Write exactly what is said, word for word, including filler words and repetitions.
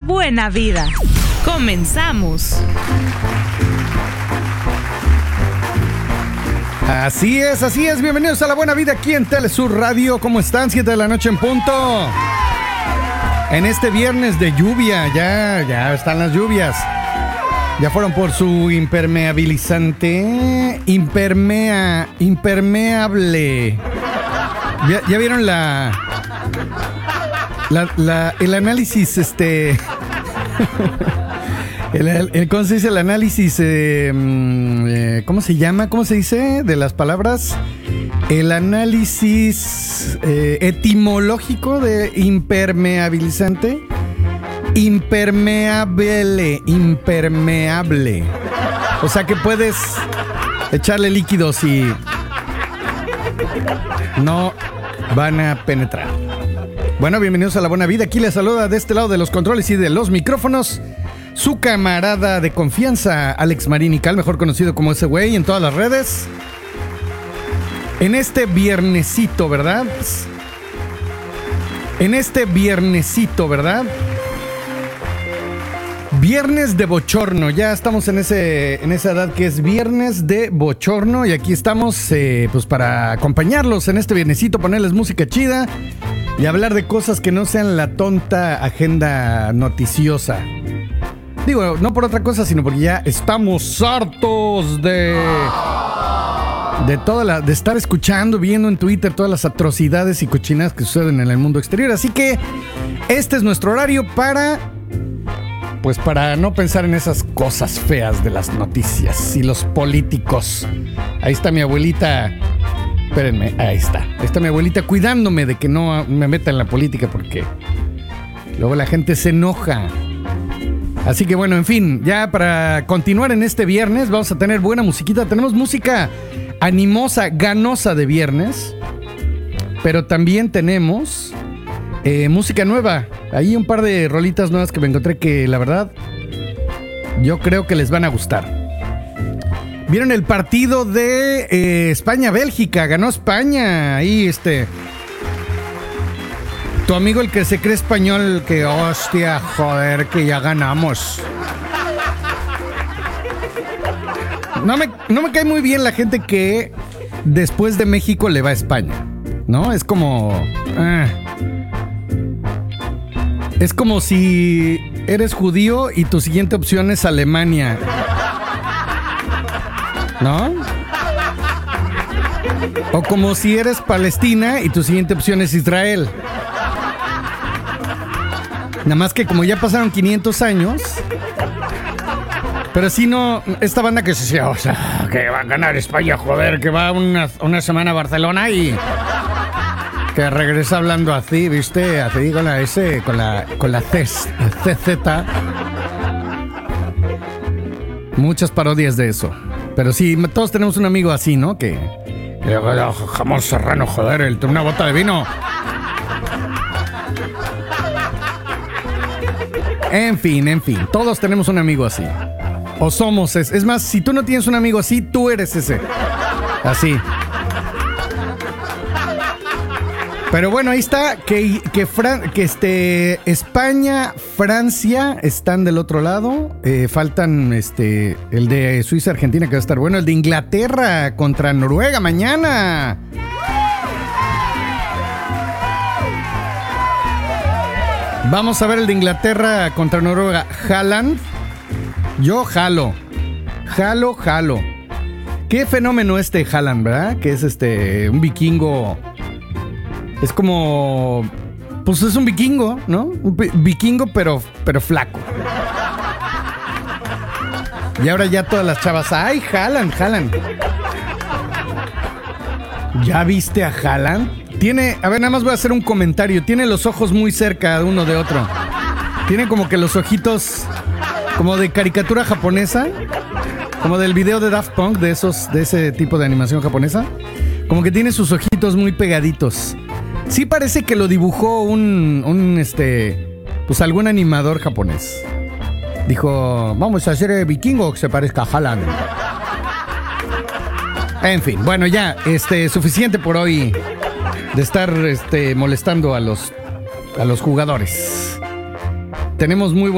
buena vida. Comenzamos. Así es, así es. Bienvenidos a La Buena Vida aquí en Telesur Radio. ¿Cómo están? Siete de la noche en punto. En este viernes de lluvia, ya, ya están las lluvias. Ya fueron por su impermeabilizante. Impermea, impermeable. ¿Ya, ya vieron la, la, la el análisis, este... El, el, el, ¿Cómo se dice el análisis? Eh, eh, ¿Cómo se llama? ¿Cómo se dice? De las palabras. El análisis eh, etimológico de impermeabilizante. Impermeable. Impermeable. O sea que puedes echarle líquidos y no van a penetrar. Bueno, bienvenidos a La Buena Vida. Aquí les saluda de este lado de los controles y de los micrófonos su camarada de confianza, Alex Marinical, mejor conocido como ese güey en todas las redes. En este viernesito, ¿verdad? En este viernesito, ¿verdad? Viernes de bochorno. Ya estamos en ese en esa edad que es viernes de bochorno. Y aquí estamos eh, pues para acompañarlos en este viernesito, ponerles música chida y hablar de cosas que no sean la tonta agenda noticiosa. Digo, no por otra cosa, sino porque ya estamos hartos de de toda la de estar escuchando, viendo en Twitter todas las atrocidades y cochinadas que suceden en el mundo exterior. Así que este es nuestro horario para pues para no pensar en esas cosas feas de las noticias y los políticos. Ahí está mi abuelita. Espérenme, ahí está. Ahí está mi abuelita cuidándome de que no me meta en la política porque luego la gente se enoja. Así que bueno, en fin, ya para continuar en este viernes vamos a tener buena musiquita. Tenemos música animosa, ganosa de viernes, pero también tenemos eh, música nueva. Hay un par de rolitas nuevas que me encontré que la verdad yo creo que les van a gustar. ¿Vieron el partido de eh, España-Bélgica? Ganó España. Ahí este... Tu amigo el que se cree español, que hostia, joder, que ya ganamos. No me, no me cae muy bien la gente que después de México le va a España, ¿no? Es como... Eh. Es como si eres judío y tu siguiente opción es Alemania, ¿no? O como si eres Palestina y tu siguiente opción es Israel. Nada más que como ya pasaron quinientos años. Pero si no, esta banda que se decía, o sea, que va a ganar España, joder, que va una, una semana a Barcelona y que regresa hablando así, ¿viste? Así con la S, con la, con la C, C Z. Muchas parodias de eso. Pero sí, todos tenemos un amigo así, ¿no? Que, que jamón serrano, joder, el, una bota de vino. En fin, en fin, todos tenemos un amigo así. O somos ese. Es más, si tú no tienes un amigo así, tú eres ese. Así. Pero bueno, ahí está. Que, que, Fran- que este, España, Francia están del otro lado. Eh, faltan este, el de Suiza, Argentina, que va a estar bueno. El de Inglaterra contra Noruega mañana. Vamos a ver el de Inglaterra contra Noruega. Haaland. Yo jalo. Jalo, jalo. Qué fenómeno este Haaland, ¿verdad? Que es este un vikingo. Es como... Pues es un vikingo, ¿no? Un vikingo pero, pero flaco. Y ahora ya todas las chavas... ¡Ay, Haaland, Haaland! ¿Ya viste a Haaland? Tiene, a ver, nada más voy a hacer un comentario. Tiene los ojos muy cerca de uno de otro. Tiene como que los ojitos como de caricatura japonesa, como del video de Daft Punk, de esos, de ese tipo de animación japonesa. Como que tiene sus ojitos muy pegaditos. Sí parece que lo dibujó un, un este, pues algún animador japonés. Dijo, vamos a hacer el vikingo que se parezca a Haaland. En fin, bueno, ya, este, suficiente por hoy de estar este, molestando a los, a los jugadores. Tenemos muy